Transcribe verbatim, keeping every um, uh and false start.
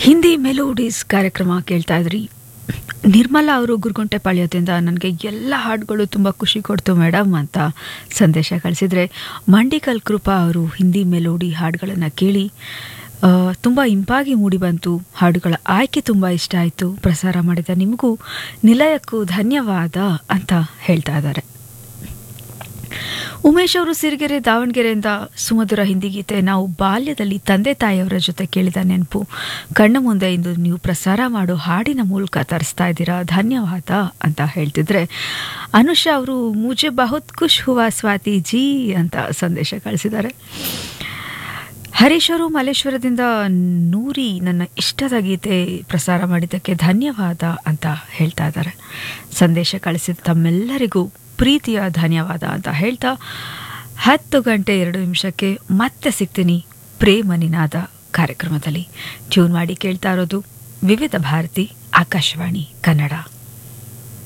Hindi melodies ಕಾರ್ಯಕ್ರಮ ಕೇಳ್ತಾ ಇದ್ರಿ. ನಿರ್ಮಲಾ ಅವರು ಗುರುಗೊಂಟೆಪಾಳ್ಯದಿಂದ ನನಗೆ ಎಲ್ಲ ಹಾಡುಗಳು ತುಂಬ ಖುಷಿ ಕೊಡ್ತು ಮೇಡಮ್ ಅಂತ ಸಂದೇಶ ಕಳಿಸಿದರೆ, ಮಂಡಿಕಲ್ ಕೃಪಾ ಅವರು ಹಿಂದಿ ಮೆಲೋಡಿ ಹಾಡುಗಳನ್ನು ಕೇಳಿ ತುಂಬ ಇಂಪಾಗಿ ಮೂಡಿಬಂತು, ಹಾಡುಗಳ ಆಯ್ಕೆ ತುಂಬ ಇಷ್ಟ ಆಯಿತು, ಪ್ರಸಾರ ಮಾಡಿದ ನಿಮಗೂ ನಿಲಯಕ್ಕೂ ಧನ್ಯವಾದ ಅಂತ ಹೇಳ್ತಾ ಇದ್ದಾರೆ. ಉಮೇಶ್ ಅವರು ಸಿರಿಗೆರೆ ದಾವಣಗೆರೆಯಿಂದ ಸುಮಧುರ ಹಿಂದಿ ಗೀತೆ, ನಾವು ಬಾಲ್ಯದಲ್ಲಿ ತಂದೆ ತಾಯಿಯವರ ಜೊತೆ ಕೇಳಿದ ನೆನಪು ಕಣ್ಣ ಮುಂದೆ ಇಂದು ನೀವು ಪ್ರಸಾರ ಮಾಡೋ ಹಾಡಿನ ಮೂಲಕ ತರಿಸ್ತಾ ಇದ್ದೀರಾ, ಧನ್ಯವಾದ ಅಂತ ಹೇಳ್ತಿದ್ರೆ, ಅನುಷಾ ಅವರು ಮುಜೆ ಬಹುತ್ ಖುಷ್ ಹುವಾ ಸ್ವಾತಿ ಜೀ ಅಂತ ಸಂದೇಶ ಕಳಿಸಿದ್ದಾರೆ. ಹರೀಶ್ ಅವರು ಮಲ್ಲೇಶ್ವರದಿಂದ ನೂರಿ ನನ್ನ ಇಷ್ಟದ ಗೀತೆ ಪ್ರಸಾರ ಮಾಡಿದ್ದಕ್ಕೆ ಧನ್ಯವಾದ ಅಂತ ಹೇಳ್ತಾ ಇದ್ದಾರೆ. ಸಂದೇಶ ಕಳಿಸಿದ ತಮ್ಮೆಲ್ಲರಿಗೂ ಪ್ರೀತಿಯ ಧನ್ಯವಾದ ಅಂತ ಹೇಳ್ತಾ, ಹತ್ತು ಗಂಟೆ ಎರಡು ನಿಮಿಷಕ್ಕೆ ಮತ್ತೆ ಸಿಗ್ತೀನಿ ಪ್ರೇಮ ನಿನಾದ ಕಾರ್ಯಕ್ರಮದಲ್ಲಿ. ಟ್ಯೂನ್ ಮಾಡಿ ಕೇಳ್ತಾ ಇರೋದು ವಿವಿಧ ಭಾರತಿ ಆಕಾಶವಾಣಿ ಕನ್ನಡ.